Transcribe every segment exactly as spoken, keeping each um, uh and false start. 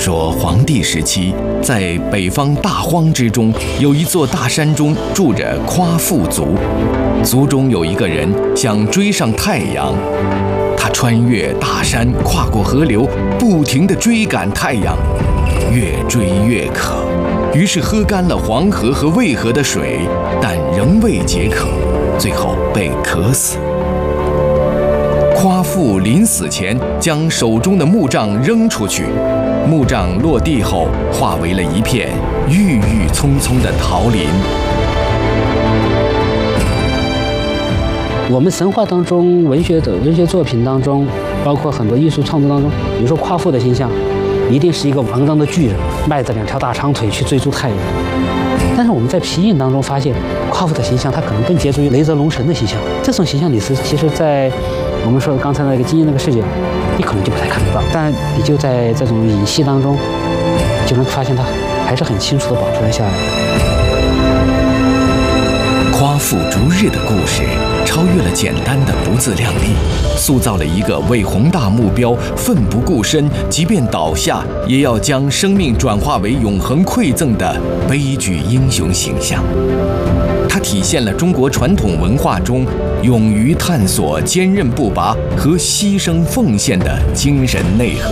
说黄帝时期，在北方大荒之中，有一座大山中住着夸父族，族中有一个人想追上太阳，他穿越大山，跨过河流，不停地追赶太阳，越追越渴，于是喝干了黄河和渭河的水，但仍未解渴，最后被渴死。夸父临死前将手中的木杖扔出去，木杖落地后化为了一片郁郁葱葱的桃林。 我们神话当中、文学的文学作品当中，包括很多艺术创作当中，比如说夸父的形象，一定是一个王刚的巨人，迈着两条大长腿去追逐太阳。但是我们在皮影当中发现，夸父的形象他可能更接近于雷泽龙神的形象。这种形象你是其实在我们说的刚才那个金鹰那个视角，你可能就不太看得到，但你就在这种影戏当中，就能发现它还是很清楚的保存了下来。 夸父逐日的故事超越了简单的不自量力，塑造了一个为宏大目标奋不顾身，即便倒下也要将生命转化为永恒馈赠的悲剧英雄形象。它体现了中国传统文化中勇于探索、坚韧不拔和牺牲奉献的精神内核。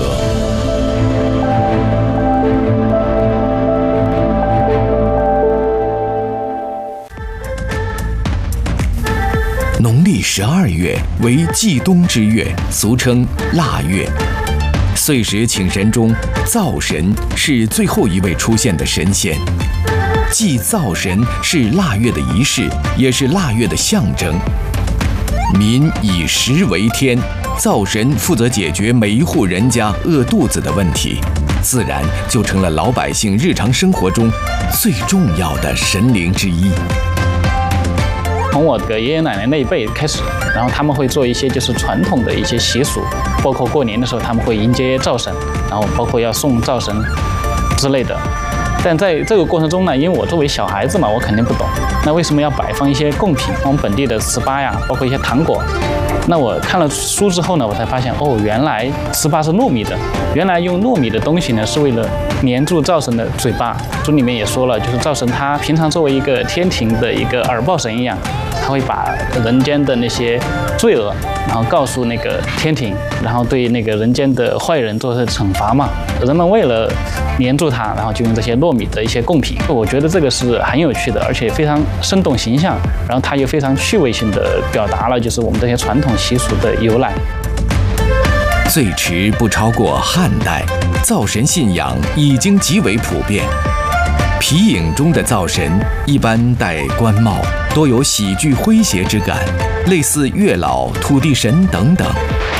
农历十二月为祭冬之月，俗称腊月。岁时请神中，灶神是最后一位出现的神仙。祭灶神是腊月的仪式，也是腊月的象征。民以食为天，灶神负责解决每一户人家饿肚子的问题，自然就成了老百姓日常生活中最重要的神灵之一。 从我的爷爷奶奶那一辈开始，然后他们会做一些就是传统的一些习俗，包括过年的时候他们会迎接灶神，然后包括要送灶神之类的。但在这个过程中呢，因为我作为小孩子嘛，我肯定不懂，那为什么要摆放一些贡品，我们本地的糍粑呀，包括一些糖果。那我看了书之后呢，我才发现哦，原来糍粑是糯米的，原来用糯米的东西呢是为了黏住灶神的嘴巴。书里面也说了，就是灶神他平常作为一个天庭的一个耳报神一样，他会把人间的那些罪恶，然后告诉那个天庭，然后对那个人间的坏人做的惩罚嘛。人们为了黏住它，然后就用这些糯米的一些贡品。我觉得这个是很有趣的，而且非常生动形象，然后它又非常趣味性的表达了就是我们这些传统习俗的由来。 最迟不超过汉代，灶神信仰已经极为普遍。皮影中的灶神一般戴官帽，多有喜剧诙谐之感，类似月老、土地神等等。